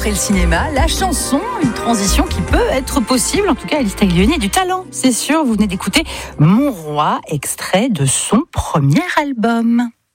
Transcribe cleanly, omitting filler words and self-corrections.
après le cinéma, la chanson, une transition qui peut être possible. En tout cas, Alice Taglioni a du talent, c'est sûr. Vous venez d'écouter Mon Roi, extrait de son premier album.